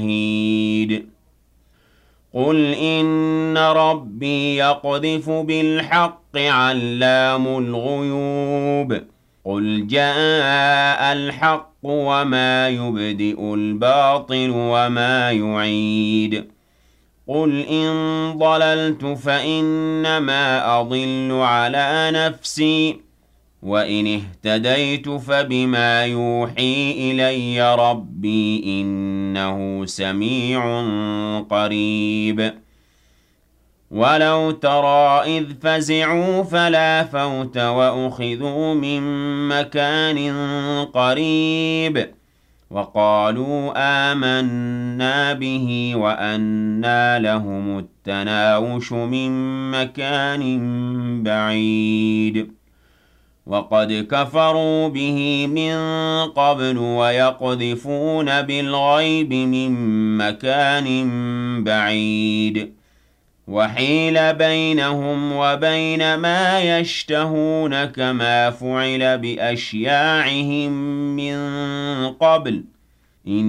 شهيد قل إن ربي يقذف بالحق علام الغيوب قل جاء الحق وما يبدئ الباطل وما يعيد قل إن ضللت فإنما أضل على نفسي وإن اهتديت فبما يوحي إلي ربي إنه سميع قريب ولو ترى إذ فزعوا فلا فوت وأخذوا من مكان قريب وقالوا آمنا به وأنى لهم التناوش من مكان بعيد وقد كفروا به من قبل ويقذفون بالغيب من مكان بعيد وحيل بينهم وبين ما يشتهون كما فعل بأشياعهم من قبل